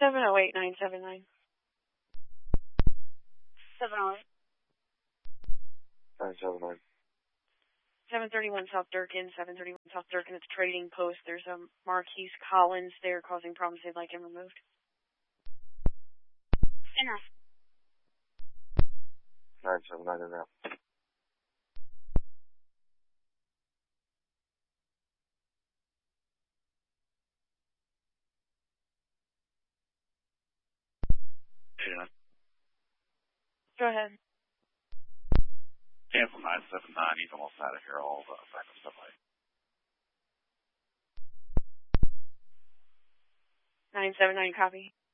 708-979. 708. 979. 731 South Durkin, 731 South Durkin. It's Trading Post. There's a Marquise Collins there causing problems. They'd like him removed. Enough. 979 in now. Yeah. Go ahead. Cancel 979. He's almost out of here. All the random stuff like 979, copy.